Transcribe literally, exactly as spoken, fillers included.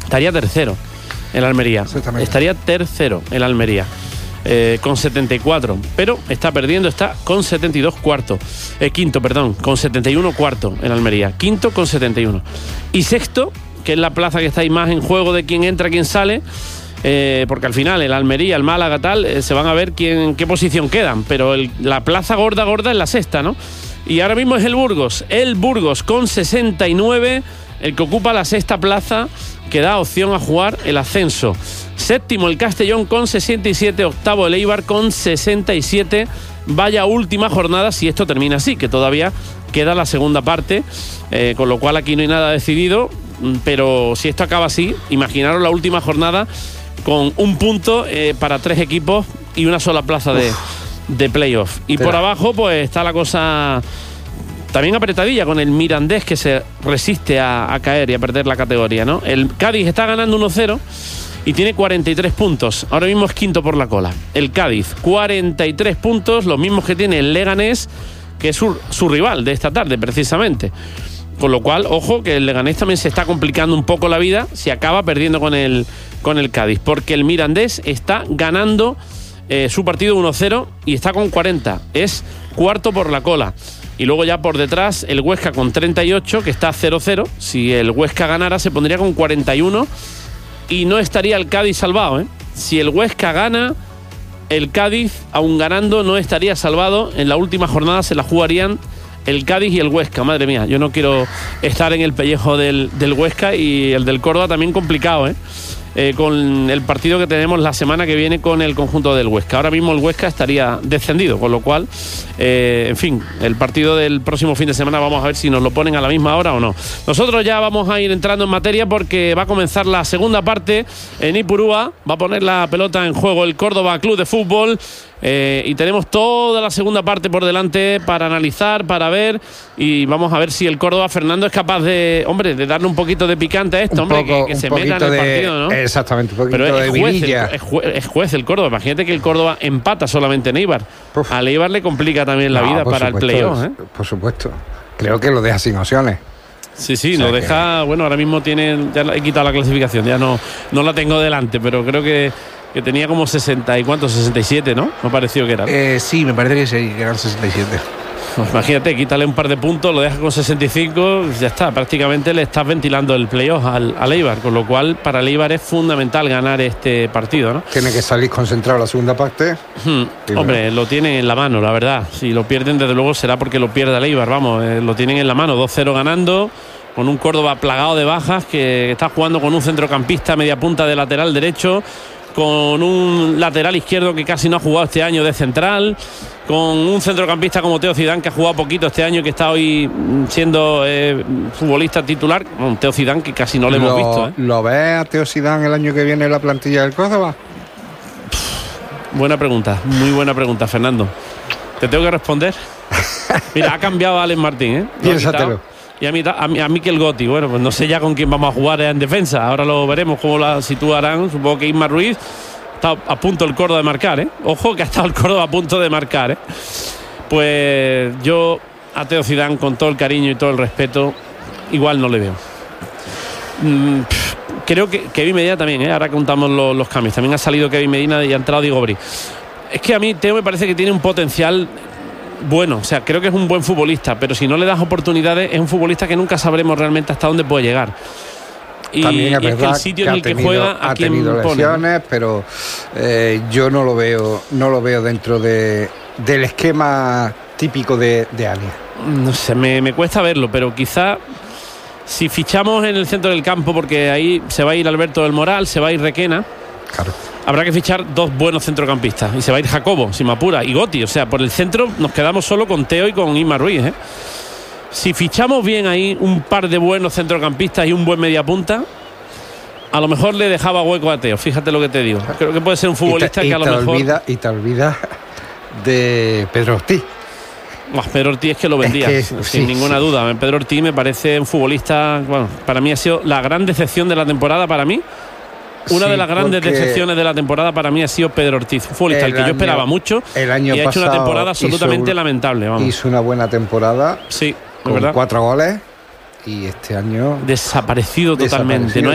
estaría tercero el Almería. Estaría tercero el Almería. Eh, con setenta y cuatro, pero está perdiendo, está con setenta y dos cuarto, eh, quinto, perdón, con setenta y uno cuarto en Almería, quinto con setenta y uno. Y sexto, que es la plaza que está ahí más en juego de quién entra, quién sale, eh, porque al final el Almería, el Málaga, tal, eh, se van a ver quién, qué posición quedan, pero el, la plaza gorda, gorda es la sexta, ¿no? Y ahora mismo es el Burgos, el Burgos con sesenta y nueve, el que ocupa la sexta plaza, que da opción a jugar el ascenso. Séptimo el Castellón con sesenta y siete, octavo el Eibar con sesenta y siete. Vaya última jornada si esto termina así, que todavía queda la segunda parte, eh, con lo cual aquí no hay nada decidido, pero si esto acaba así, imaginaros la última jornada con un punto eh, para tres equipos y una sola plaza de, de playoff. Y por abajo pues está la cosa también apretadilla con el Mirandés, que se resiste a, a caer y a perder la categoría, ¿no? El Cádiz está ganando uno cero y tiene cuarenta y tres puntos. Ahora mismo es quinto por la cola. El Cádiz, cuarenta y tres puntos, los mismos que tiene el Leganés, que es su, su rival de esta tarde, precisamente. Con lo cual, ojo, que el Leganés también se está complicando un poco la vida si acaba perdiendo con el, con el Cádiz, porque el Mirandés está ganando eh, su partido uno cero y está con cuarenta. Es cuarto por la cola. Y luego ya por detrás el Huesca con treinta y ocho, que está cero cero. Si el Huesca ganara se pondría con cuarenta y uno y no estaría el Cádiz salvado, ¿eh? Si el Huesca gana, el Cádiz, aún ganando, no estaría salvado. En la última jornada se la jugarían el Cádiz y el Huesca. Madre mía, yo no quiero estar en el pellejo del, del Huesca, y el del Córdoba también complicado, ¿eh? Eh, con el partido que tenemos la semana que viene con el conjunto del Huesca. Ahora mismo el Huesca estaría descendido, con lo cual, eh, en fin, el partido del próximo fin de semana vamos a ver si nos lo ponen a la misma hora o no. Nosotros ya vamos a ir entrando en materia porque va a comenzar la segunda parte en Ipurúa. Va a poner la pelota en juego el Córdoba Club de Fútbol. Eh, y tenemos toda la segunda parte por delante para analizar, para ver, y vamos a ver si el Córdoba, Fernando, es capaz de, hombre, de darle un poquito de picante a esto, un hombre, poco, que, que se meta en el de, partido, ¿no? Exactamente, un poquito pero es de juez, vidilla. El, es, juez, es juez el Córdoba. Imagínate que el Córdoba empata solamente en Eibar. Uf. Al Eibar le complica también la no, vida para supuesto, el playoff, ¿eh? Por supuesto. Creo que lo deja sin opciones. Sí, sí, o sea, lo deja, que... bueno, ahora mismo tiene, ya he quitado la clasificación, ya no, no la tengo delante, pero creo que que tenía como sesenta y cuántos, sesenta y siete, ¿no? Me pareció que era. Eh, sí, me parece que sí, que eran sesenta y siete. Pues imagínate, quítale un par de puntos, lo dejas con sesenta y cinco, ya está, prácticamente le estás ventilando el playoff al, al Eibar, con lo cual para el Eibar es fundamental ganar este partido, ¿no? Tiene que salir concentrado la segunda parte. Hmm. Hombre, bueno, lo tienen en la mano, la verdad. Si lo pierden, desde luego será porque lo pierda el Eibar, vamos, eh, lo tienen en la mano, dos cero ganando, con un Córdoba plagado de bajas, que está jugando con un centrocampista media punta de lateral derecho, con un lateral izquierdo que casi no ha jugado este año de central, con un centrocampista como Teo Zidane, que ha jugado poquito este año, que está hoy siendo eh, futbolista titular. Un Teo Zidane que casi no le hemos visto, ¿eh? ¿Lo ves a Teo Zidane el año que viene en la plantilla del Córdoba? Buena pregunta, muy buena pregunta, Fernando. ¿Te tengo que responder? Mira, ha cambiado a Alex Martín, ¿eh? Piénsatelo. Y a, mí, a, mí, a Mikel Gotti, bueno, pues no sé ya con quién vamos a jugar en defensa. Ahora lo veremos cómo la situarán. Supongo que Isma Ruiz está a punto el Córdoba de marcar, ¿eh? Ojo que ha estado el Córdoba a punto de marcar, ¿eh? Pues yo a Teo Zidane, con todo el cariño y todo el respeto, igual no le veo. Mm, pff, creo que Kevin Medina también, ¿eh? Ahora contamos los, los cambios. También ha salido Kevin Medina y ha entrado Diego Bri. Es que a mí Teo me parece que tiene un potencial bueno, o sea, creo que es un buen futbolista, pero si no le das oportunidades es un futbolista que nunca sabremos realmente hasta dónde puede llegar. Y, también es y verdad es que el sitio que en el que tenido, juega a ha quien tenido pone. lesiones, pero eh, yo no lo veo, no lo veo dentro de del esquema típico de, de Alia. No sé, me, me cuesta verlo, pero quizá si fichamos en el centro del campo, porque ahí se va a ir Alberto del Moral, se va a ir Requena. Claro. Habrá que fichar dos buenos centrocampistas y se va a ir Jacobo, si me apura, y Gotti. O sea, por el centro nos quedamos solo con Teo y con Isma Ruiz, ¿eh? Si fichamos bien ahí un par de buenos centrocampistas y un buen mediapunta, a lo mejor le dejaba hueco a Teo. Fíjate lo que te digo. Creo que puede ser un futbolista y te, y que a lo te mejor olvida, y te olvidas de Pedro Ortiz. Bah, Pedro Ortiz es que lo vendía, es que, sin sí, ninguna sí. duda. Pedro Ortiz me parece un futbolista, bueno, para mí ha sido la gran decepción de la temporada para mí. Una sí, de las grandes decepciones de la temporada para mí ha sido Pedro Ortiz, un futbolista al que año, yo esperaba mucho el año y ha hecho una temporada absolutamente hizo, lamentable. Vamos. Hizo una buena temporada, sí, con ¿verdad? cuatro goles, y este año desaparecido totalmente. Desaparecido. No